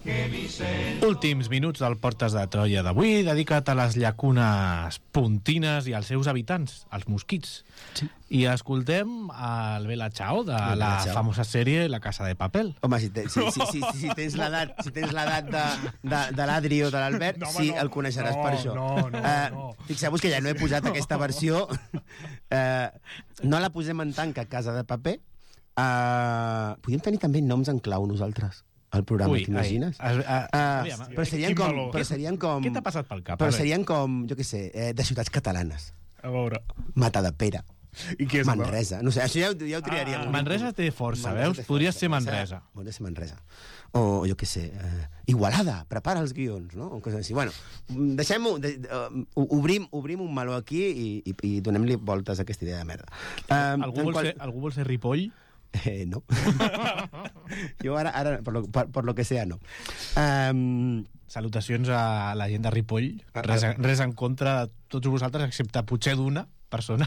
Últims minuts del Portes de Troia d'avui, dedicat a les llacunes pontines i als seus habitants, els mosquits. Sí. I escoltem el Bella Ciao de la famosa sèrie La Casa de Papel. Home, si tens l'edat de l'Adri o de l'Albert, no, sí, el coneixeràs per això. No. Fixeu-vos que ja no he posat aquesta versió. No la posem en tant que Casa de Paper. Podríem tenir també noms en clau nosaltres al programa, t'imagines? Però serien com... Què t'ha passat pel cap? Però serien com, jo què sé, de ciutats catalanes. A veure... Matadepera. I què és Manresa. No sé, això ja ho triaríem. Manresa té força, veus? Podria ser Manresa. Podria ser Manresa. O, jo què sé, Igualada, prepara els guions, no? O coses així. Bueno, deixem-ho... Obrim un meló aquí i donem-li voltes a aquesta idea de merda. Algú vol ser Ripoll? No. Jo ara por lo que sea, no. Salutacions a la gent de Ripoll. Res en contra de tots vosaltres, excepte potser d'una persona.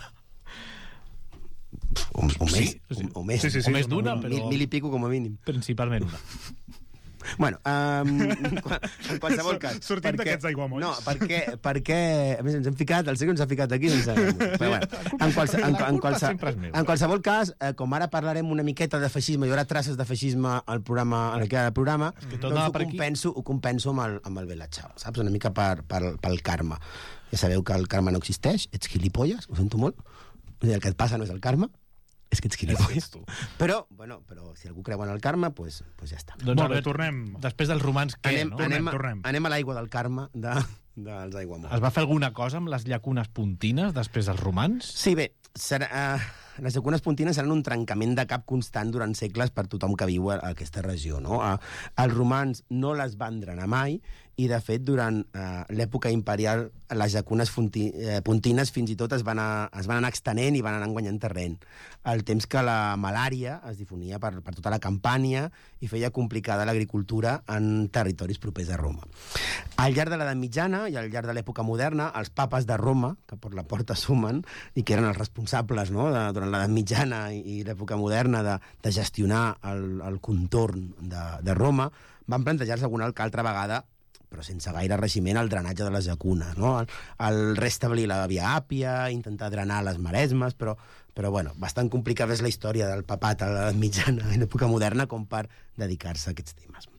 O més. O més d'una, però... Mil i pico com a mínim. Principalment una. Bueno, en qualsevol cas... Sortim d'aquests aiguamolls. No, perquè... A més, ens hem ficat... El Sergio ens ha ficat aquí sense... Però bueno, en qualsevol cas, com ara parlarem una miqueta de feixisme, hi haurà traces de feixisme al programa, al que hi ha de programa, doncs ho compenso amb el Bella Ciao, saps? Una mica pel karma. Ja sabeu que el karma no existeix, ets gilipolles, ho sento molt. El que et passa no és el karma, és que ets gilipolles. Però si algú creu en el karma, pues ja està. Doncs molt bé, tornem. Després dels romans, què? Anem a l'aigua del karma dels aiguamolls. Es va fer alguna cosa amb les llacunes pontines després dels romans? Sí, bé, les llacunes pontines seran un trencament de cap constant durant segles per tothom que viu a aquesta regió, no? Els romans no les van drenar mai i, de fet, durant l'època imperial les llacunes pontines fins i tot es van anar extenent i van anar guanyant terreny. El temps que la malària es difonia per tota la Campània i feia complicada l'agricultura en territoris propers a Roma. Al llarg de l'edat mitjana i al llarg de l'època moderna, els papes de Roma, que per la porta sumen, i que eren els responsables, no?, durant l'edat mitjana i l'època moderna de gestionar el contorn de Roma, van plantejar-se alguna altra vegada, però sense gaire regiment, el drenatge de les llacunes, no? El restablir la via àpia, intentar drenar les maresmes, però bueno, bastant complicada és la història del papat a l'edat mitjana en època moderna com per dedicar-se a aquests temes.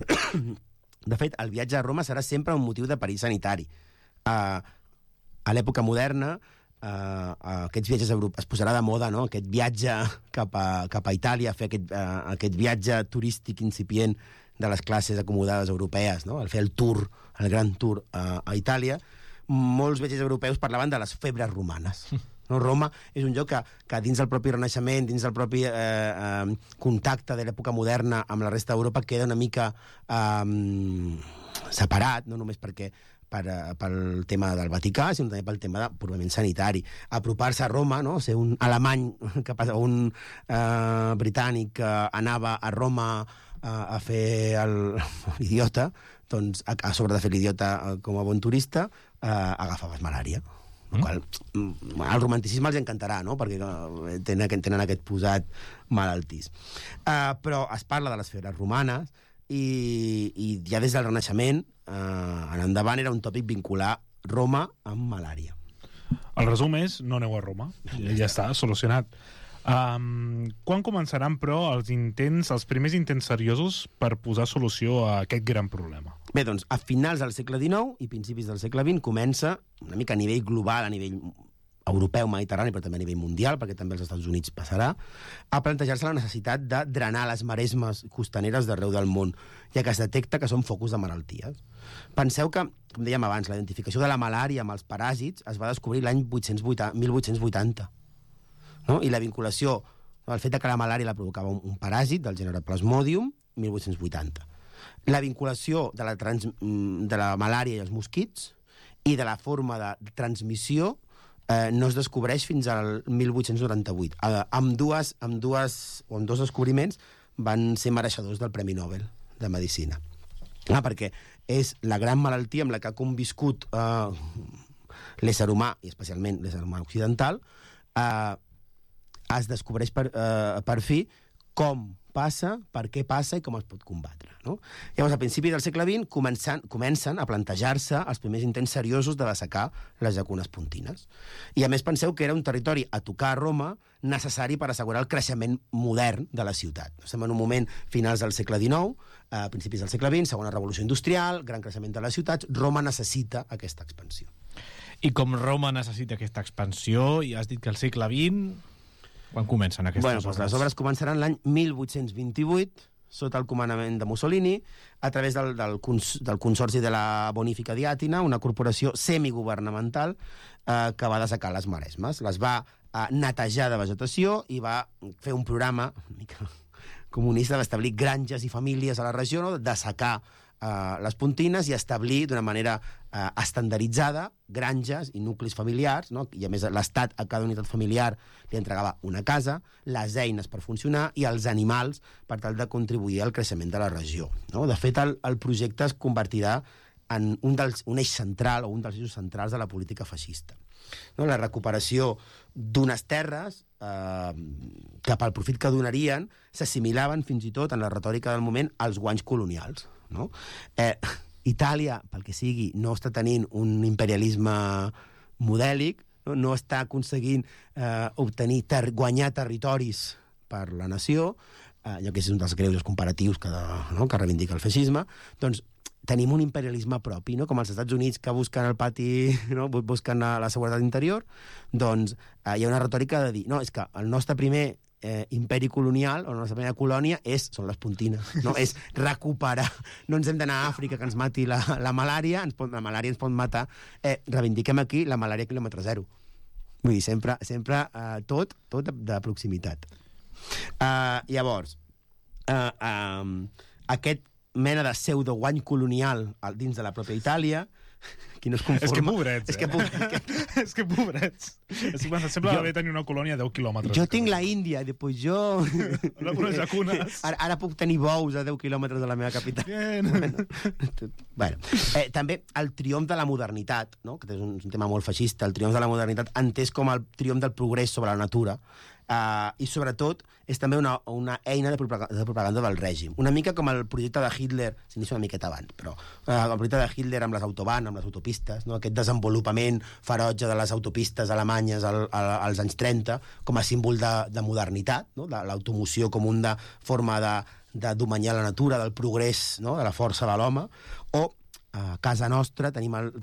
De fet, el viatge a Roma serà sempre un motiu de perill sanitari. A l'època moderna, aquests viatges a Europa es posarà de moda, no?, aquest viatge cap a Itàlia, fer aquest viatge turístic incipient de les classes acomodades europees, no?, el fer el gran tour a Itàlia. Molts viatgers europeus parlaven de les febres romanes. No? Roma és un lloc que dins del propi Renaixement, dins del propi contacte de l'època moderna amb la resta d'Europa, queda una mica separat, no només pel tema del Vaticà, sinó també pel tema purament sanitari. Apropar-se a Roma, no?, ser un alemany o un britànic que anava a Roma a fer l'idiota, doncs a sobre de fer l'idiota com a bon turista, agafaves malària. El romanticisme els encantarà, no?, perquè tenen aquest posat malaltís. Però es parla de les febres romanes i ja des del Renaixement en endavant era un tòpic vincular Roma amb malària. El resum és, no aneu a Roma, ja està, solucionat. Quan començaran, però, els primers intents seriosos per posar solució a aquest gran problema? Bé, doncs, a finals del segle XIX i principis del segle XX comença, una mica a nivell global, a nivell europeu, mediterrani, però també a nivell mundial, perquè també als Estats Units passarà, a plantejar-se la necessitat de drenar les maresmes costaneres d'arreu del món, ja que es detecta que són focus de malalties. Penseu que, com dèiem abans, la identificació de la malària amb els paràsits es va descobrir l'any 1880, no? I la vinculació, el fet que la malària la provocava un paràsit del gènere Plasmodium, 1880. La vinculació de la malària i els mosquits i de la forma de transmissió no es descobreix fins al 1898. Amb dos descobriments van ser mereixedors del Premi Nobel de Medicina. Perquè és la gran malaltia amb la que ha conviscut l'ésser humà, i especialment l'ésser humà occidental. Es descobreix per fi com passa, per què passa i com es pot combatre. No? Llavors, a principi del segle XX comencen a plantejar-se els primers intents seriosos de dessecar les llacunes pontines. I a més penseu que era un territori a tocar a Roma necessari per assegurar el creixement modern de la ciutat. Estem en un moment finals del segle XIX, a principis del segle XX, segona revolució industrial, gran creixement de les ciutats, Roma necessita aquesta expansió. I com Roma necessita aquesta expansió, i has dit que al segle XX... Quan comencen aquestes obres? Les obres començaran l'any 1828, sota el comandament de Mussolini, a través del Consorci de la Bonifica di Àtina, una corporació semigovernamental que va dessecar les maresmes. Les va netejar de vegetació i va fer un programa una mica comunista d'establir granges i famílies a la regió, no? Dessecar les puntines i establir d'una manera estandarditzada granges i nuclis familiars, no? I a més l'Estat a cada unitat familiar li entregava una casa, les eines per funcionar i els animals per tal de contribuir al creixement de la regió. No? De fet, el projecte es convertirà en un eix central o un dels eixos centrals de la política feixista. No? La recuperació d'unes terres que pel profit que donarien s'assimilaven fins i tot en la retòrica del moment als guanys colonials. No? Itàlia, pel que sigui, no està tenint un imperialisme modèlic, no està aconseguint guanyar territoris per la nació, allò que és un dels greuges comparatius que reivindica el feixisme, doncs tenim un imperialisme propi, no? Com els Estats Units que busquen el pati, no? Busquen la seguretat interior, doncs hi ha una retòrica de dir, no, és que el nostre primer imperi colonial, o la nostra primera colònia, són les puntines, no? És recuperar. No ens hem d'anar a Àfrica que ens mati la malària, la malària ens pot matar. Reivindiquem aquí la malària quilòmetre zero. Vull dir, sempre tot de proximitat. Llavors, aquest mena de pseudo-guany colonial dins de la pròpia Itàlia, qui no es conforma... És que pobrets, És que pobrets. Sembla haver tenir una colònia a 10 quilòmetres. Jo tinc la Índia, i després jo... Unes llacunes. Ara puc tenir bous a 10 quilòmetres de la meva capital. També el triomf de la modernitat, no? Que és un tema molt feixista, el triomf de la modernitat entès com el triomf del progrés sobre la natura, i sobretot és també una eina de propaganda del règim. Una mica com el projecte de Hitler, s'inicia una miqueta abans, però el projecte de Hitler amb les autobahns, amb les autopistes, no? Aquest desenvolupament ferotge de les autopistes alemanyes als anys 30 com a símbol de modernitat, no? De l'automoció com una forma de domanyar la natura, del progrés, no? De la força de l'home. O a casa nostra tenim el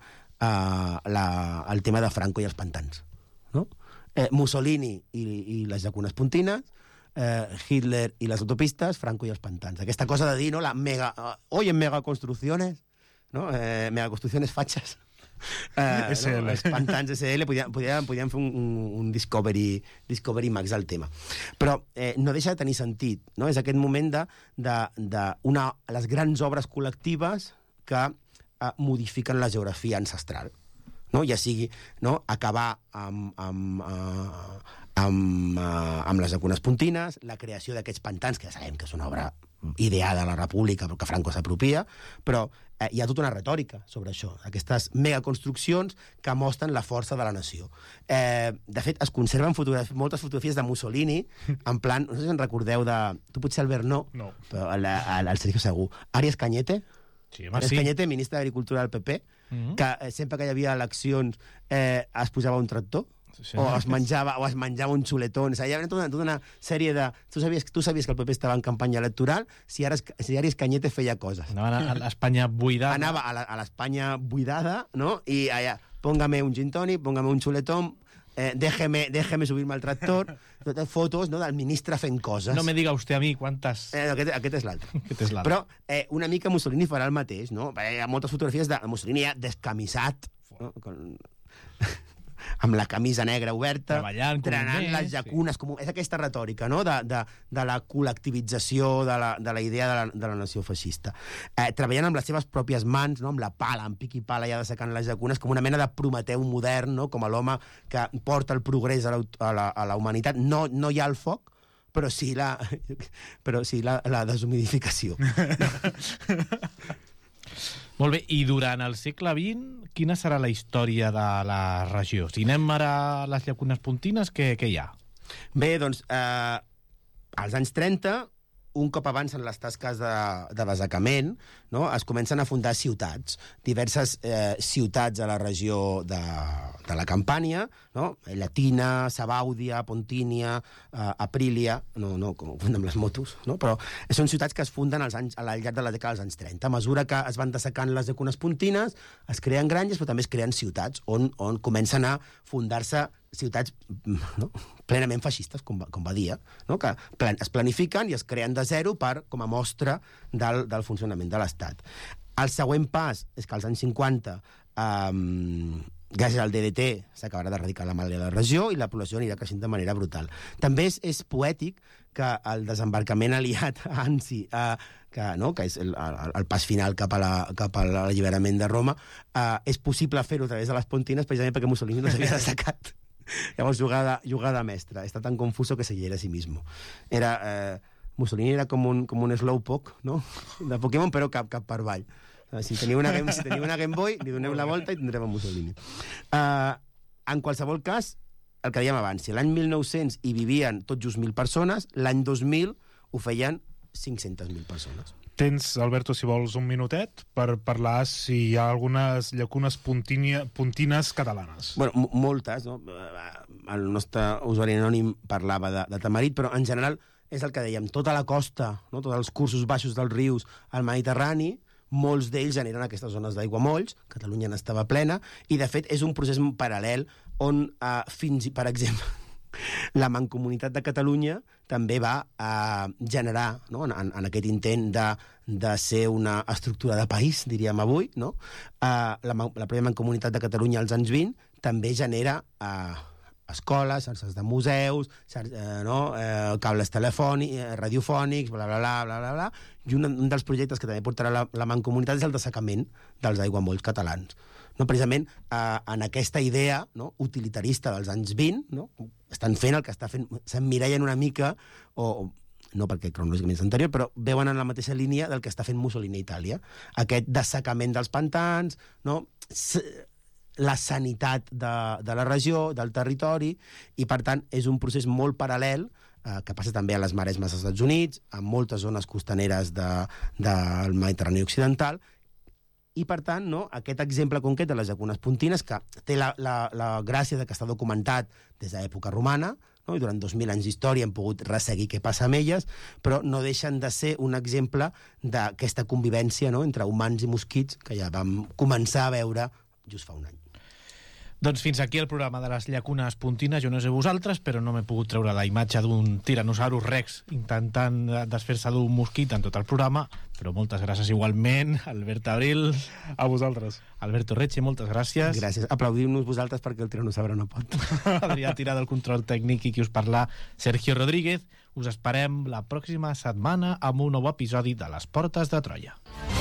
tema de Franco i els pantans, no? Mussolini i les llacunes pontines, Hitler i les autopistes, Franco i els pantans. Aquesta cosa de dir, no, hoy en megaconstrucciones, no? Megaconstrucciones fachas. SL. No? Els pantans SL podien fer un Discovery Max del tema. Però no deixa de tenir sentit, no? És aquest moment de les grans obres col·lectives que modifiquen la geografia ancestral. No? Ja sigui, no? Acabar amb les llacunes pontines, la creació d'aquests pantans, que ja sabem que és una obra ideada a la República, perquè Franco s'apropia, però hi ha tota una retòrica sobre això, aquestes megaconstruccions que mostren la força de la nació. De fet, es conserven moltes fotografies de Mussolini, en plan, no sé si en recordeu de... Tu potser Albert no, però el Sergio segur. Arias Cañete, Cañete, ministre d'Agricultura del PP, que sempre que hi havia eleccions es posava un tractor, o es menjava un xuletón. Hi havia tota una sèrie de... Tu sabies que el PP estava en campanya electoral si Arias Cañete feia coses. Anava a l'Espanya buidada. Anava a l'Espanya buidada, no? I allà, póngame un gin tonic, póngame un xuletón, déjeme subirme al tractor, totes fotos, no, del ministre fent coses. No me diga usted a mi quantes... Aquest és l'altre. Però una mica Mussolini farà el mateix, no? Hi ha moltes fotografies de Mussolini ja descamissat, no? Amb la camisa negra oberta, trenant les llacunes. És aquesta retòrica, no? De la col·lectivització de la idea de la nació feixista. Treballant amb les seves pròpies mans, no? Amb la pala, amb pic i pala, ja dessecant les llacunes, com una mena de Prometeu modern, no? Com l'home que porta el progrés a la humanitat. No hi ha el foc, però sí la deshumidificació. Molt bé, i durant el segle XX, quina serà la història de la regió? Si anem ara a les llacunes pontines, què hi ha? Bé, doncs, als anys 30 un cop avancen les tasques de desacament, no? Es comencen a fundar ciutats, diverses ciutats a la regió de la Campània, no? Latina, Sabàudia, Pontínia, Aprilia, no confunden amb les motos, no? Però són ciutats que es funden al llarg de la dècada dels anys 30. A mesura que es van dessecant les llacunes pontines, es creen granges, però també es creen ciutats, on comencen a fundar-se ciutats, no? Plenament feixistes, com va dir, no? Que es planifiquen i es creen de zero com a mostra del funcionament de l'Estat. El següent pas és que als anys 50, gràcies al DDT, s'acabarà d'erradicar la malària de la regió i la població anirà creixent de manera brutal. També és poètic que el desembarcament aliat a Anzi, que és el pas final cap a l'alliberament de Roma, és possible fer-ho a través de les Pontines precisament perquè Mussolini no s'havia destacat. Llavors, jugada mestra. Está tan confuso que se hiere a sí mismo. Mussolini era com un slowpoke, no? De Pokémon, però cap per avall. Si teniu una Game Boy, li doneu la volta i tindrem a Mussolini. En qualsevol cas, el que dèiem abans, si l'any 1900 hi vivien tot just 1.000 persones, l'any 2000 ho feien 500.000 persones. Tens, Alberto, si vols, un minutet per parlar si hi ha algunes llacunes pontines catalanes. Bueno, moltes, no? El nostre usuari anònim parlava de Tamarit, però en general és el que dèiem, tota la costa, no? Tots els cursos baixos dels rius al Mediterrani, molts d'ells generen aquestes zones d'aiguamolls, Catalunya n'estava plena, i de fet és un procés paral·lel on per exemple, la Mancomunitat de Catalunya també va generar, no? en aquest intent de ser una estructura de país, diríem avui, no? La pròpia Mancomunitat de Catalunya als anys 20 també genera escoles, xarxes de museus, cables radiofònics, bla, bla, bla, bla, bla, bla, i un dels projectes que també portarà la Mancomunitat és el dessecament dels aiguamolls catalans. No, precisament en aquesta idea, no, utilitarista dels anys 20, no, estan fent el que està fent, s'emmirallen una mica, o no perquè cronològicament és anterior, però veuen en la mateixa línia del que està fent Mussolini a Itàlia. Aquest dessecament dels pantans, no, la sanitat de la regió, del territori, i per tant és un procés molt paral·lel que passa també a les maresmes dels Estats Units, a moltes zones costaneres del Mediterrani occidental, i per tant, no, aquest exemple concret de les llacunes pontines, que té la gràcia de que està documentat des de l'època romana, no? I durant 2.000 anys d'història hem pogut resseguir què passa amb elles, però no deixen de ser un exemple d'aquesta convivència, no, entre humans i mosquits que ja vam començar a veure just fa un any. Doncs fins aquí el programa de les llacunes pontines. Jo no sé vosaltres, però no m'he pogut treure la imatge d'un Tyrannosaurus Rex intentant desfer-se d'un mosquit en tot el programa, però moltes gràcies igualment, Albert Abril. A vosaltres. Alberto Retxe, moltes gràcies. Gràcies. Aplaudiu-nos vosaltres perquè el Tyrannosaure no pot. Adrià Tirà del control tècnic i qui us parla, Sergio Rodríguez. Us esperem la pròxima setmana amb un nou episodi de Les Portes de Troia.